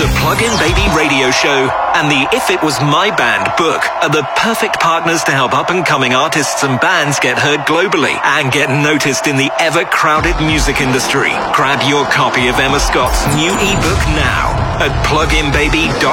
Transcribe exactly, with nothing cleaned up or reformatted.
The Plug-in Baby Radio Show and the If It Was My Band book are the perfect partners to help up-and-coming artists and bands get heard globally and get noticed in the ever-crowded music industry. Grab your copy of Emma Scott's new ebook now at plug in baby dot